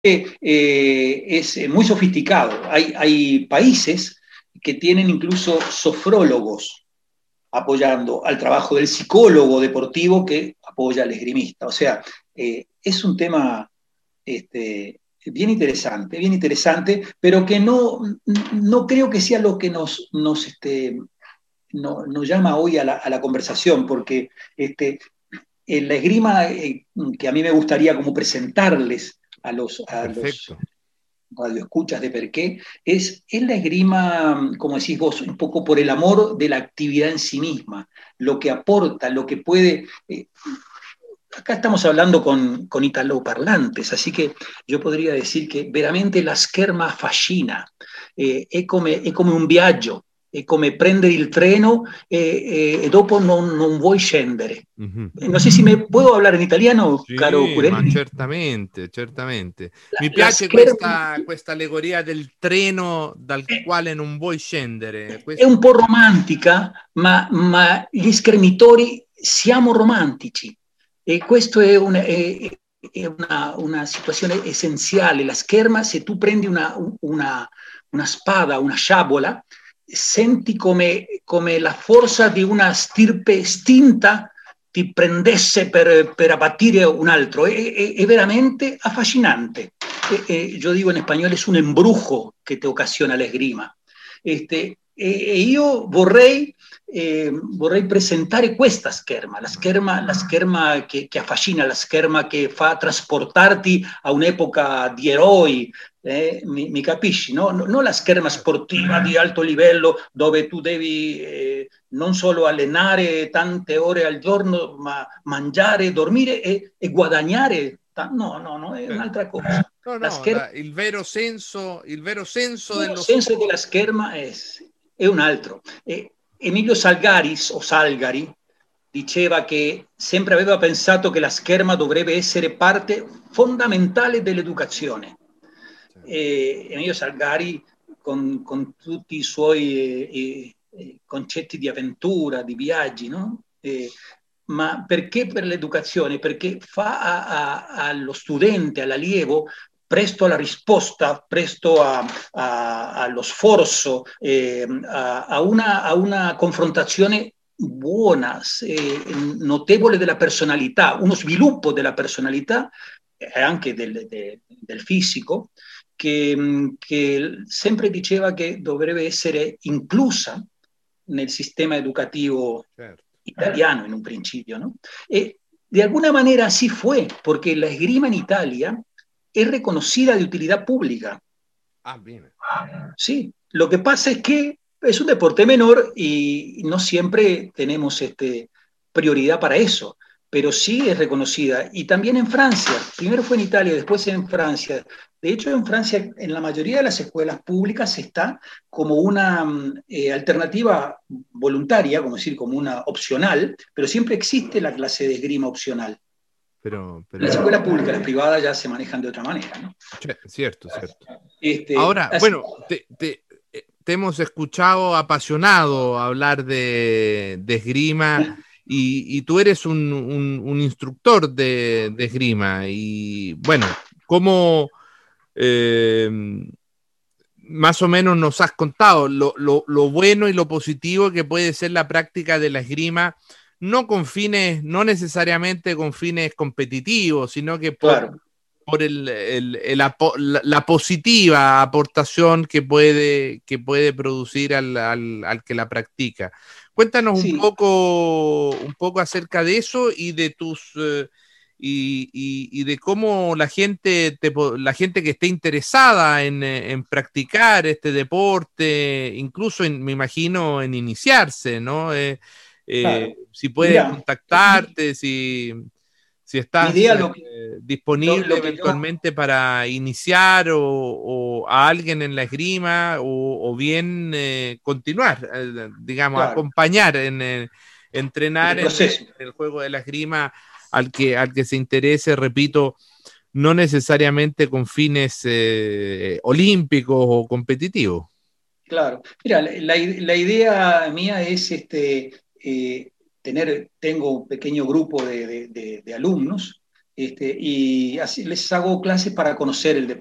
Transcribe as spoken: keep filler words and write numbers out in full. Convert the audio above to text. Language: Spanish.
eh, es muy sofisticado. Hay, hay países que tienen incluso sofrólogos apoyando al trabajo del psicólogo deportivo que apoya al esgrimista. O sea, eh, es un tema este, bien interesante, bien interesante, pero que no, no creo que sea lo que nos, nos, este, no, nos llama hoy a la, a la conversación, porque este, en la esgrima eh, que a mí me gustaría como presentarles a los, a los Perfecto. radioescuchas de Perqué, es, es la esgrima, como decís vos, un poco por el amor de la actividad en sí misma, lo que aporta, lo que puede... Eh, acá estamos hablando con, con italoparlantes, así che io podría decir che veramente la scherma affascina, eh, è, come, è come un viaggio, è come prendere il treno e, e, e dopo non, non vuoi scendere. Uh-huh. Non so se mi puedo parlare in italiano, caro Sì, ma Curelli. certamente, certamente. La, Mi la piace scherma questa, questa allegoria del treno dal è, quale non vuoi scendere. è Questo... un po' romantica, ma, ma gli schermitori siamo romantici e questo è, un, è, è una, una, situazione essenziale. La scherma, se tu prendi una, una, una spada, una sciabola, senti come, come la forza di una stirpe estinta ti prendesse per, per abbattere un altro. È, è, è veramente affascinante. E, e, io dico in spagnolo, è un embrujo che ti occasiona l'esgrima. Este, e io vorrei, eh, vorrei presentare questa scherma, la scherma, la scherma che, che affascina, la scherma che fa trasportarti a un'epoca di eroi, eh, mi, mi capisci, no? Non la scherma sportiva di alto livello dove tu devi eh, non solo allenare tante ore al giorno, ma mangiare, dormire e, e guadagnare. No, no, no, è un'altra cosa. No, La no, scherma, la, il vero senso, il vero senso il dello senso sport. della scherma è, è un altro. E Emilio Salgaris, o Salgari, diceva che sempre aveva pensato che la scherma dovrebbe essere parte fondamentale dell'educazione. E Emilio Salgari, con, con tutti i suoi eh, eh, concetti di avventura, di viaggi, no? Eh, ma perché per l'educazione? Perché fa a, a, allo studente, all'allievo, presto alla risposta, presto a, a, allo sforzo, eh, a, a, una, a una confrontazione buona, eh, notevole della personalità, uno sviluppo della personalità e anche del, de, del fisico, che, che sempre diceva che dovrebbe essere inclusa nel sistema educativo Certo. italiano en un principio, ¿no? Eh, de alguna manera así fue, porque la esgrima en Italia es reconocida de utilidad pública. Ah, bene. Sí, lo que pasa es que es un deporte menor y no siempre tenemos este, prioridad para eso, pero sí es reconocida. Y también en Francia, primero fue en Italia, después en Francia. De hecho, en Francia, en la mayoría de las escuelas públicas está como una eh, alternativa voluntaria, como decir, como una opcional, pero siempre existe la clase de esgrima opcional. Pero, Las pero... escuelas públicas, las privadas ya se manejan de otra manera, ¿no? Cioè, cierto, cierto. Este, Ahora, así, bueno, te, te, eh, te hemos escuchado apasionado hablar de, de esgrima y, y tú eres un, un, un instructor de, de esgrima y bueno, ¿cómo eh, más o menos nos has contado lo, lo, lo bueno y lo positivo que puede ser la práctica de la esgrima? No con fines, no necesariamente con fines competitivos, sino que por, claro. por el, el, el la, la, positiva aportación que puede, que puede producir al, al, al que la practica. Cuéntanos un Sí, poco, un poco acerca de eso y de tus eh, y, y, y, de cómo la gente, te, la gente que esté interesada en, en practicar este deporte, incluso en, me imagino en iniciarse, ¿no? Eh, eh, claro. si puede Mira, mi, contactarte, si si mi estás idea, eh, lo que, lo, disponible lo que yo eventualmente para iniciar o, o, a alguien en la esgrima o, o bien eh, continuar, eh, digamos, claro, acompañar en eh, entrenar el en, proceso. en, el juego de la esgrima al que, al que se interese, repito, no necesariamente con fines eh, olímpicos o competitivos. Claro. Mira, la, la idea mía es este, eh, tener, tengo un pequeño grupo de, de, de, de alumnos, este, y así les hago clases para conocer el deporte.